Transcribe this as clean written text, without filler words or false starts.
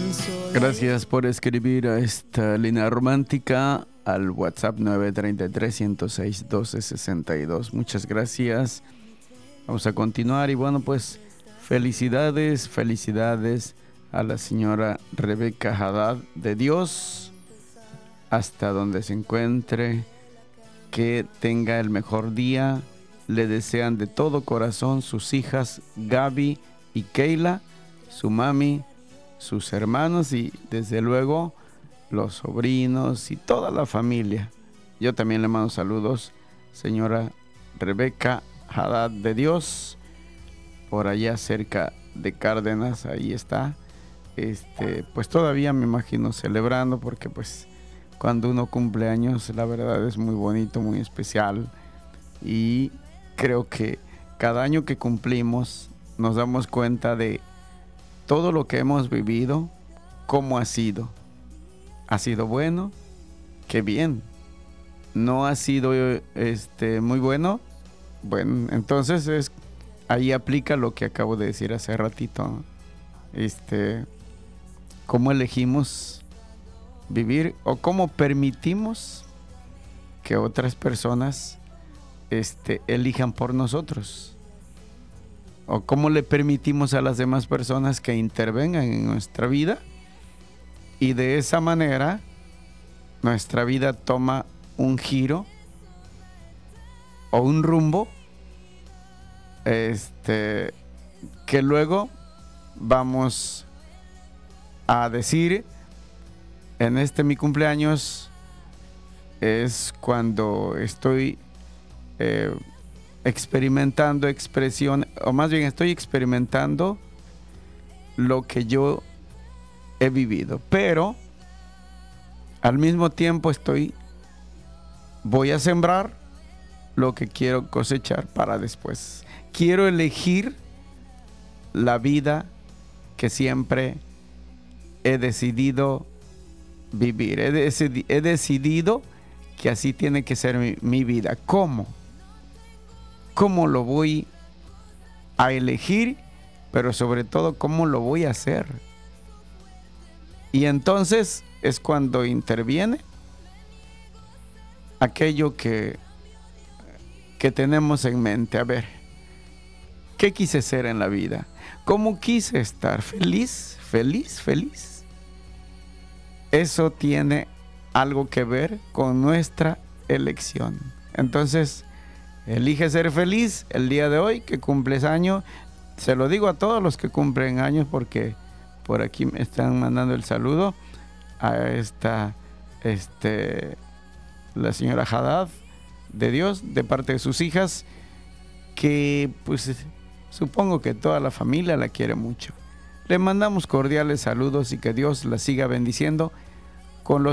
Gracias por escribir a esta línea romántica al WhatsApp 933-106-1262. Muchas gracias. Vamos a continuar y bueno, pues felicidades a la señora Rebeca Haddad de Dios, hasta donde se encuentre, que tenga el mejor día. Le desean de todo corazón sus hijas Gaby y Keila, su mami, sus hermanos y desde luego los sobrinos y toda la familia. Yo también le mando saludos, señora Rebeca Haddad de Dios, por allá cerca de Cárdenas, ahí está. Pues todavía me imagino celebrando, porque pues cuando uno cumple años, la verdad es muy bonito, muy especial, y creo que cada año que cumplimos nos damos cuenta de todo lo que hemos vivido, cómo ha sido. ¿Ha sido bueno? ¡Qué bien! ¿No ha sido muy bueno? Bueno, entonces ahí aplica lo que acabo de decir hace ratito, ¿no? ¿Cómo elegimos vivir o cómo permitimos que otras personas elijan por nosotros? ¿O cómo le permitimos a las demás personas que intervengan en nuestra vida? Y de esa manera nuestra vida toma un giro o un rumbo que luego vamos a decir: en mi cumpleaños es cuando estoy experimentando expresión, o más bien estoy experimentando lo que yo he vivido, pero al mismo tiempo voy a sembrar lo que quiero cosechar para después. Quiero elegir la vida que siempre he decidido vivir. He decidido que así tiene que ser mi vida. ¿Cómo lo voy a elegir? Pero sobre todo, ¿cómo lo voy a hacer? Y entonces es cuando interviene aquello que tenemos en mente. A ver, ¿qué quise ser en la vida? ¿Cómo quise estar? ¿Feliz? Eso tiene algo que ver con nuestra elección. Entonces, elige ser feliz el día de hoy que cumples año. Se lo digo a todos los que cumplen años, porque por aquí me están mandando el saludo a la señora Haddad de Dios, de parte de sus hijas, que pues supongo que toda la familia la quiere mucho. Le mandamos cordiales saludos y que Dios la siga bendiciendo con los